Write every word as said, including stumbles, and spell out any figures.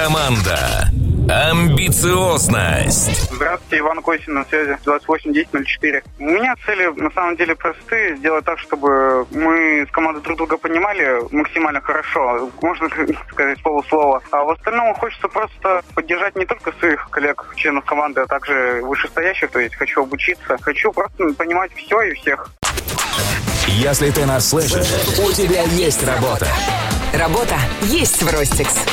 Команда. Амбициозность. Здравствуйте, Иван Косин на связи, двадцать восемь десять ноль четыре. У меня цели на самом деле простые. Сделать так, чтобы мы с командой друг друга понимали максимально хорошо. Можно сказать полуслова. А в остальном хочется просто поддержать не только своих коллег, членов команды, а также вышестоящих. То есть хочу обучиться. Хочу просто понимать все и всех. Если ты нас слышишь, у тебя есть работа. Работа есть в Ростикс.